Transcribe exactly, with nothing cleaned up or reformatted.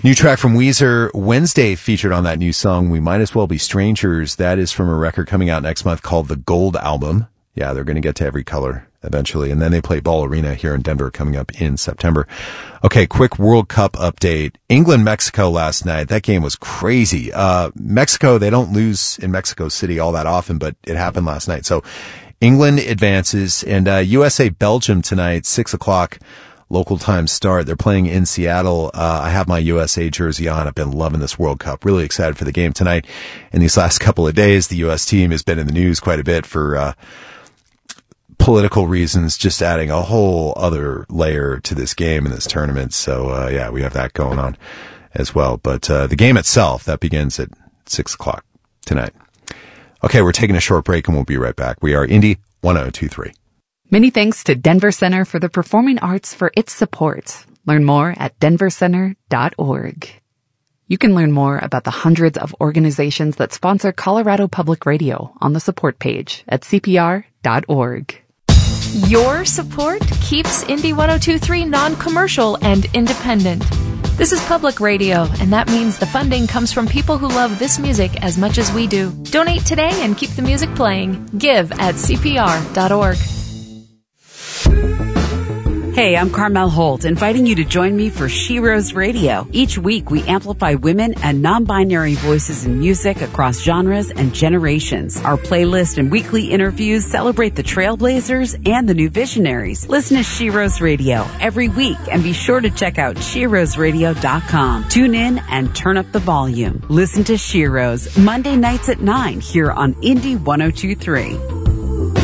New track from Weezer. Wednesday featured on that new song, We Might As Well Be Strangers. That is from a record coming out next month called The Gold Album. Yeah, they're going to get to every color eventually. And then they play Ball Arena here in Denver coming up in September. Okay, quick World Cup update. England, Mexico last night. That game was crazy. Uh, Mexico, they don't lose in Mexico City all that often, but it happened last night. So England advances, and uh, U S A Belgium tonight, six o'clock local time start. They're playing in Seattle. Uh, I have my U S A jersey on. I've been loving this World Cup. Really excited for the game tonight. In these last couple of days, the U S team has been in the news quite a bit for uh political reasons, just adding a whole other layer to this game and this tournament. So, uh, yeah, we have that going on as well. But, uh, the game itself, that begins at six o'clock tonight. Okay, we're taking a short break and we'll be right back. We are Indy one oh two three. Many thanks to Denver Center for the Performing Arts for its support. Learn more at denver center dot org. You can learn more about the hundreds of organizations that sponsor Colorado Public Radio on the support page at c p r dot org. Your support keeps Indy one oh two three non-commercial and independent. This is public radio, and that means the funding comes from people who love this music as much as we do. Donate today and keep the music playing. Give at c p r dot org. Hey, I'm Carmel Holt, inviting you to join me for She Rose Radio. Each week, we amplify women and non-binary voices in music across genres and generations. Our playlist and weekly interviews celebrate the trailblazers and the new visionaries. Listen to She Rose Radio every week, and be sure to check out she rose radio dot com. Tune in and turn up the volume. Listen to She Rose Monday nights at nine here on Indy one oh two three.